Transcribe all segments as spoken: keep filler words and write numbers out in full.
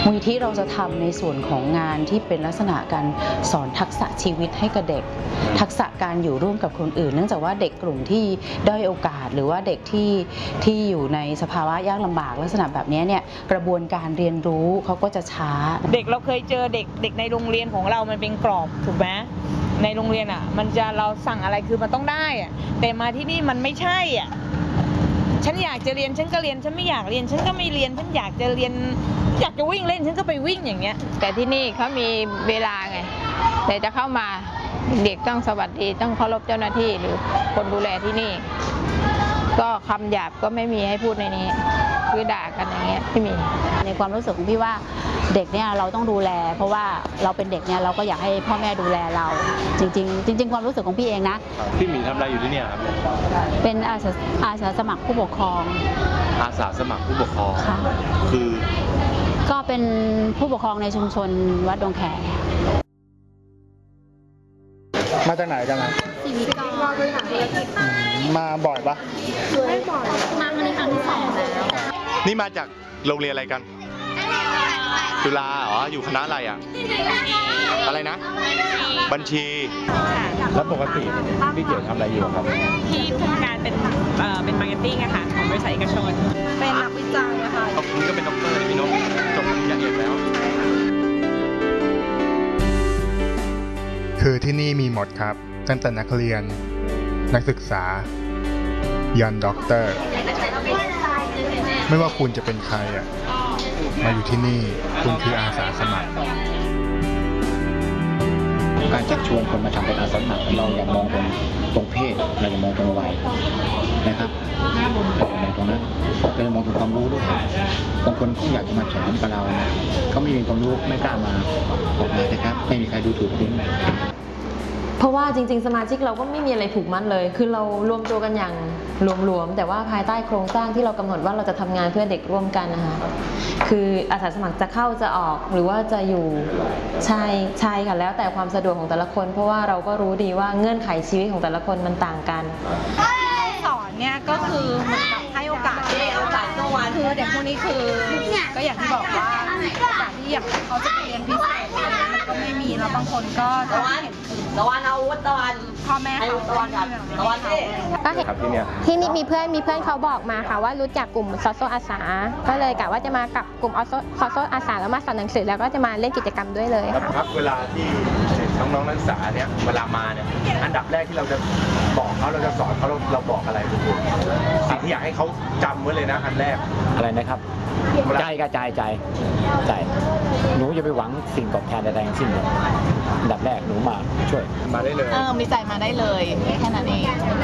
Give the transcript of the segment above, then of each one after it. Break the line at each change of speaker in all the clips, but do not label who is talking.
มูลนิธิเราจะทำในส่วนของงานที่เป็นลักษณะการสอนทักษะชีวิตให้กับเด็กทักษะการอยู่ร่วมกับคนอื่นเนื่องจากว่าเด็กกลุ่มที่ด้อยโอกาสหรือว่าเด็กที่ที่อยู่ในสภาวะยากลำบากลักษณะแบบนี้เนี่ยกระบวนการเรียนรู้เขาก็จะช้า
เด็กเราเคยเจอเด็กเด็กในโรงเรียนของเรามันเป็นกรอบถูกไหมในโรงเรียนอ่ะมันจะเราสั่งอะไรคือมันต้องได้อ่ะแต่มาที่นี่มันไม่ใช่อ่ะฉันอยากจะเรียนฉันก็เรียนฉันไม่อยากเรียนฉันก็ไม่เรียนฉันอยากจะเรียนอยากจะวิ่งเล่นฉันก็ไปวิ่งอย่างเงี้ย
แต่ที่นี่เขามีเวลาไงแต่จะเข้ามาเด็กต้องสวัสดีต้องเคารพเจ้าหน้าที่หรือคนดูแลที่นี่ก็คำหยาบก็ไม่มีให้พูดในนี้คือด่ากันอย่างเงี้ยไม่มี
ในความรู้สึกของพี่ว่าเด็กเนี่ยเราต้องดูแลเพราะว่าเราเป็นเด็กเนี่ยเราก็อยากให้พ่อแม่ดูแลเราจริงๆจริงๆความรู้สึกของพี่เองนะ
พี่หมีทำอะไรอยู่ที่นี่ครับ
เป็นอาสาอาสาสมัครผู้ปกครอง
อาสาสมัครผู้ปกครองคือ
ก็เป็นผู้ปกครองในชุมชนวัดดงแข
มาจากไหนกันนะ
สีวิกรมาบริหารธุรกิจ
มาบ่อยปะ
ไม่บ่อยมาครั้งนี้ครั้งที่สองแล้ว
นี่มาจากโรงเรียนอะไรกันจุฬาอ๋ออยู่คณะอะไรอ่ะอะไรนะบัญชีแล้วปกติพี่เกี่ยวทำอะไรอยู่ครับ
ที่ทำงานเป็นเอ่อเป็นมาร์เก็ตติ้งอะค่ะของบริษัทเอกชน
เป็นนักวิจัยอะค่ะ
คุณก็เป็นด็อกเตอร์พี่นกจบปริญญาเอกแล้ว
คือที่นี่มีหมดครับตั้งแต่นักเรียนนักศึกษายันด็อกเตอร์ไม่ว่าคุณจะเป็นใครอ่ะมาอยู่ที่นี่คุณคืออาสาสมัคร
การชักชวนคนมาทำเป็นอาสาสมัครเราอย่ามองตรงตรงเพศเราอย่ามองตรงวัยนะครับเราอย่ามองตรงนั้นเรามองตรงความรู้ด้วยบางคนเขาอยากจะมาสอนกับเรานะเขาไม่มีความรู้ไม่กล้ามาออกมานะครับไม่มีใครดูถูกคุณ
เพราะว่าจริงๆสมาชิกเราก็ไม่มีอะไรผูกมัดเลยคือเรารวมตัวกันอย่างรวมๆแต่ว่าภายใต้โครงสร้างที่เรากำหนดว่าเราจะทำงานเพื่อเด็กร่วมกันนะคะคืออาสาสมัครจะเข้าจะออกหรือว่าจะอยู่ใช่ใช่ค่ะแล้วแต่ความสะดวกของแต่ละคนเพราะว่าเราก็รู้ดีว่าเงื่อนไขชีวิตของแต่ละคนมันต่างกัน
สอนเนี่ยก็คือเหมือนกับให้โอกาสให้โอกาสตัววันคือเด็กพวกนี้คือก็อย่างที่บอกว่าโอกาสที่อย่างเขาจะไปเรียนพิเศษก็ไม่มีแล้วบางคนก็จะเห็นตะวันเอาตะวันพ่อแม่เขาตะวันกันตะวัน
ก็เห็นที่นี่มีเพื่อนมีเพื่อนเขาบอกมาค่ะว่ารู้จักกลุ่มซอโซอาสาก็เลยกะว่าจะมากับกลุ่มซอโซอาสาแล้วมาสอนหนังสือแล้วก็จะมาเล่นกิจกรรมด้วยเลยค่ะ
ครับเวลาที่น้องๆนักศึกษาเนี่ยเวลามาเนี่ยอันดับแรกที่เราจะบอกเขาเราจะสอนเขาเราเราบอกอะไรทุกคนสิ่งที่อยากให้เขาจำไว้เลยนะอันแรก
อะไรนะครับใจกระจายใจใจหนูจะไปหวังสิ่งตอบแทนใดๆทั้งสิ้นอันดับแรกหนูมาช่วย
มาได้เลย
เออมีใจมาได้เลยแค่นั้นเอง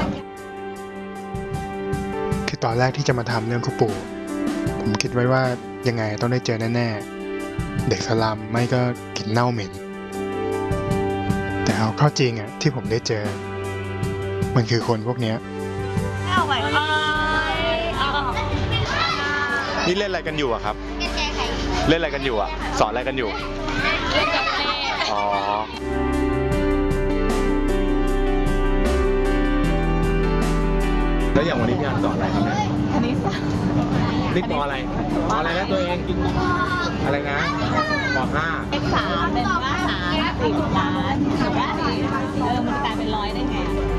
คือตอนแรกที่จะมาทำเรื่องครูปู่ผมคิดไว้ว่ายังไงต้องได้เจอแน่ๆเด็กสลัมไม่ก็กลิ่นเน่าเหม็นแต่เอาเข้าจริงอ่ะที่ผมได้เจอมันคือคนพวกเนี้ย
นี่เล่นอะไรกันอยู่อะครับเล่นอะไรกันอยู่อะสอนอะไรกันอยู่เล่นกับเล่อ๋อแล้วอย่างวันนี้พี่อันสอนอะไรครับเนี่ย
อันนี้สอน
นี่ปออะไรปออะไรนะตัวเองอะไรนะปอห้า
เป็นสามเป็นว่าสามสิบล้านถือว่าเออมันกลายเป็นร้อยได้ไง